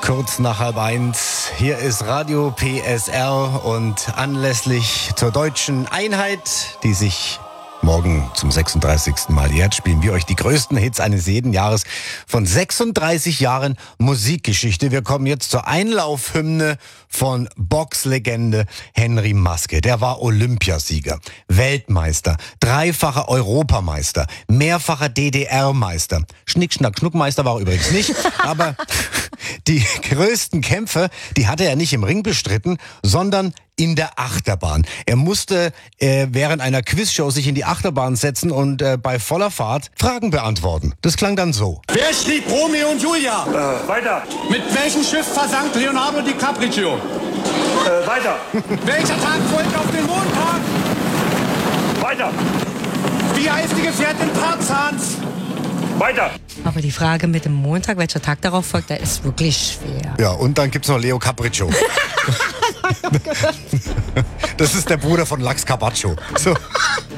kurz nach 12:30. Hier ist Radio PSR und anlässlich zur deutschen Einheit, die sich morgen zum 36. Mal jährt, spielen wir euch die größten Hits eines jeden Jahres von 36 Jahren Musikgeschichte. Wir kommen jetzt zur Einlaufhymne von Boxlegende Henry Maske. Der war Olympiasieger, Weltmeister, dreifacher Europameister, mehrfacher DDR-Meister. Schnick, Schnack, Schnuckmeister war er übrigens nicht, aber die größten Kämpfe, die hatte er nicht im Ring bestritten, sondern in der Achterbahn. Er musste während einer Quizshow sich in die Achterbahn setzen und bei voller Fahrt Fragen beantworten. Das klang dann so. Wer schrieb Romeo und Julia? Weiter. Mit welchem Schiff versank Leonardo DiCaprio? Weiter. Welcher Tag folgt auf den Montag? Weiter. Wie heißt die Gefährtin Tarzans? Weiter. Aber die Frage mit dem Montag, welcher Tag darauf folgt, der ist wirklich schwer. Ja, und dann gibt's noch Leo Capriccio. Das ist der Bruder von Lachs Carpaccio. So.